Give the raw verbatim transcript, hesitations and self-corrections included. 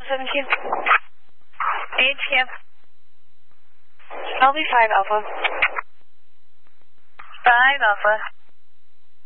seventeen. A T M. L B five Alpha. five Alpha.